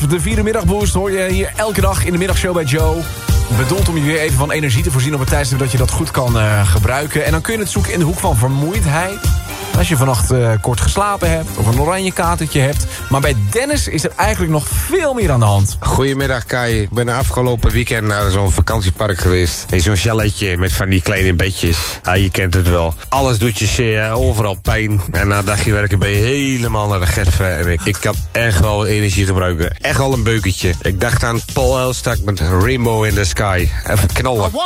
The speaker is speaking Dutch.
De 4e middagboost hoor je hier elke dag in de middagshow bij Joe. Bedoeld om je weer even van energie te voorzien op het tijdstip dat je dat goed kan gebruiken. En dan kun je het zoeken in de hoek van vermoeidheid. Als je vannacht kort geslapen hebt of een oranje katertje hebt. Maar bij Dennis is er eigenlijk nog veel meer aan de hand. Goedemiddag Kai, ik ben afgelopen weekend naar zo'n vakantiepark geweest. In zo'n chaletje met van die kleine bedjes. Ja, je kent het wel. Alles doet je zeer, overal pijn. En na een dagje werken ben je helemaal naar de gerven. En ik kan echt wel energie gebruiken. Echt wel een beuketje. Ik dacht aan Paul Elstak met Rainbow in the Sky. Even knallen.